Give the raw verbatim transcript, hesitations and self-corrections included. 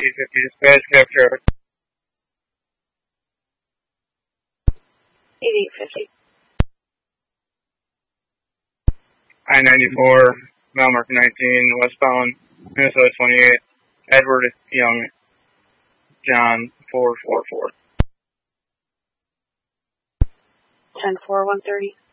eighty fifty dispatch, cab traffic. eighty-eight fifty. I ninety-four, mile mark nineteen, westbound, Minnesota twenty-eight, Edward Young, John four four four. ten four, one thirty.